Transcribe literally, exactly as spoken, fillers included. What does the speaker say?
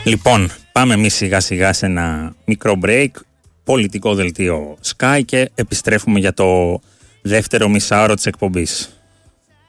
Λοιπόν, πάμε εμείς σιγά σιγά σε ένα μικρό break, πολιτικό δελτίο Sky, και επιστρέφουμε για το δεύτερο μισάωρο της εκπομπής.